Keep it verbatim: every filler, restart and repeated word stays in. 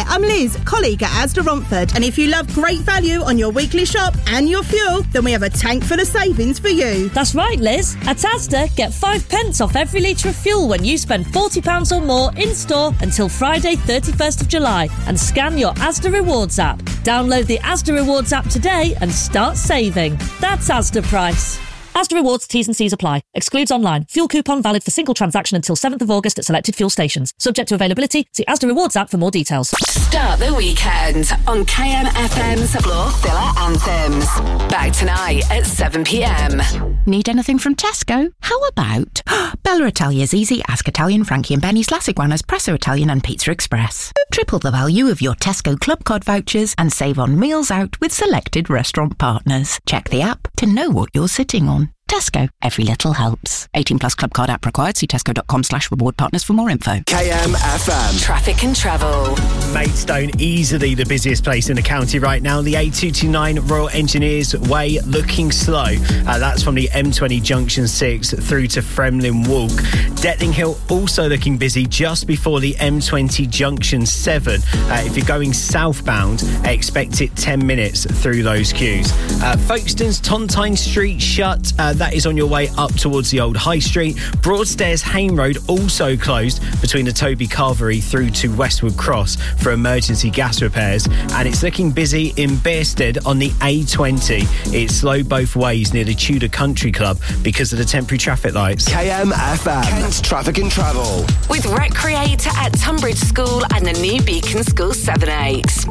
Hi, I'm Liz, colleague at Asda Romford, and if you love great value on your weekly shop and your fuel, then we have a tank full of savings for you. That's right, Liz. At Asda, get five pence off every litre of fuel when you spend forty pounds or more in-store until Friday thirty-first of July and scan your Asda Rewards app. Download the Asda Rewards app today and start saving. That's Asda Price. Asda Rewards, T's and C's apply. Excludes online. Fuel coupon valid for single transaction until seventh of August at selected fuel stations. Subject to availability. See Asda Rewards app for more details. Start the weekend on K M F M's Floor Filler Anthems. Back tonight at seven p.m. Need anything from Tesco? How about Bella Italia's Easy, Ask Italian, Frankie and Benny's, Las Iguanas, Presso Italian and Pizza Express. Triple the value of your Tesco Club Card vouchers and save on meals out with selected restaurant partners. Check the app to know what you're sitting on. Tesco, every little helps. eighteen plus Club Card app required. See tesco.com slash reward partners for more info. K M F M. Traffic and travel. Maidstone, easily the busiest place in the county right now. The A two twenty-nine Royal Engineers Way looking slow. Uh, that's from the M twenty Junction six through to Fremlin Walk. Detling Hill also looking busy just before the M twenty Junction seven. Uh, if you're going southbound, expect it ten minutes through those queues. Uh, Folkestone's Tontine Street shut. Uh, that is on your way up towards the old High Street. Broadstairs Hayne Road also closed between the Toby Carvery through to Westwood Cross for emergency gas repairs. And it's looking busy in Bearsted on the A twenty. It's slow both ways near the Tudor Country Club because of the temporary traffic lights. K M F M. Kent's Traffic and Travel. With Recreator at Tunbridge School and the new Beacon School seven eight.